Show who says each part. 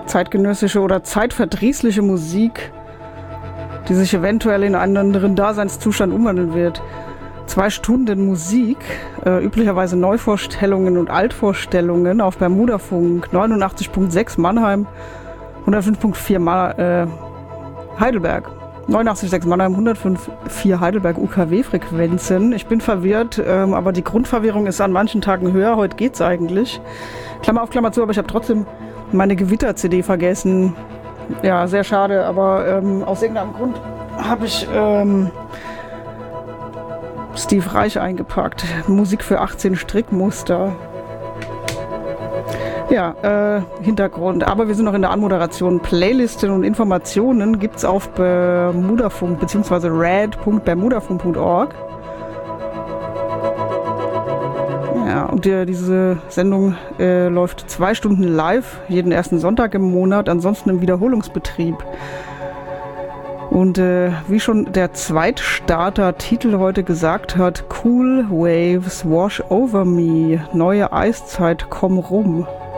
Speaker 1: zeitgenössische oder zeitverdrießliche Musik, die sich eventuell in einen anderen Daseinszustand umwandeln wird. 2 Stunden Musik, üblicherweise Neuvorstellungen und Altvorstellungen auf Bermudafunk 89.6 Mannheim, 105.4 Heidelberg. 89,6 Mannheim, 105,4 Heidelberg UKW-Frequenzen. Ich bin verwirrt, aber die Grundverwirrung ist an manchen Tagen höher. Heute geht's eigentlich. Klammer auf, Klammer zu, aber ich habe trotzdem meine Gewitter-CD vergessen. Ja, sehr schade, aber aus irgendeinem Grund habe ich Steve Reich eingepackt. Musik für 18 Strickmuster. Ja, Hintergrund. Aber wir sind noch in der Anmoderation. Playlisten und Informationen gibt's auf Bermudafunk bzw. rad.bermudafunk.org. Ja, und diese Sendung läuft 2 Stunden live, jeden ersten Sonntag im Monat, ansonsten im Wiederholungsbetrieb. Und wie schon der Zweitstarter-Titel heute gesagt hat, Cool Waves Wash Over Me, neue Eiszeit, komm rum.